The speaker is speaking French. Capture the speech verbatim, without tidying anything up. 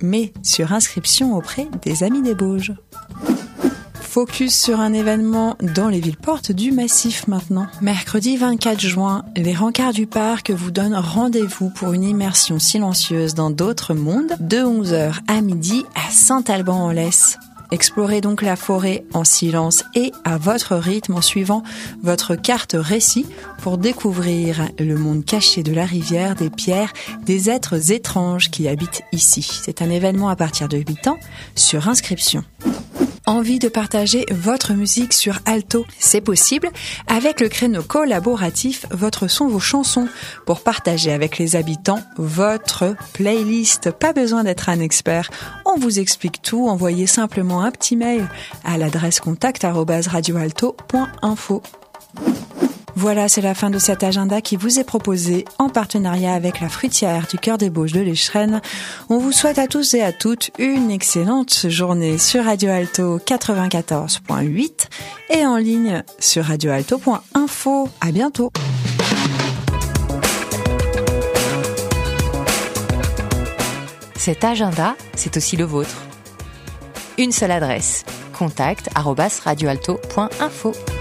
mais sur inscription auprès des Amis des Bauges. Focus sur un événement dans les villes portes du Massif maintenant. Mercredi vingt-quatre juin, les Rencarts du Parc vous donnent rendez-vous pour une immersion silencieuse dans d'autres mondes de onze heures à midi à Saint-Alban-en-Laisse. Explorez donc la forêt en silence et à votre rythme en suivant votre carte récit pour découvrir le monde caché de la rivière, des pierres, des êtres étranges qui habitent ici. C'est un événement à partir de huit ans sur inscription. Envie de partager votre musique sur Alto? C'est possible avec le créneau collaboratif Votre son, vos chansons pour partager avec les habitants votre playlist. Pas besoin d'être un expert. On vous explique tout. Envoyez simplement un petit mail à l'adresse contact arobase radioalto point info. Voilà, c'est la fin de cet agenda qui vous est proposé en partenariat avec la fruitière du Cœur des Bauges de l'Échrennes. On vous souhaite à tous et à toutes une excellente journée sur Radio Alto quatre-vingt-quatorze point huit et en ligne sur radioalto point info. À bientôt. Cet agenda, c'est aussi le vôtre. Une seule adresse, contact arobase radioalto point info.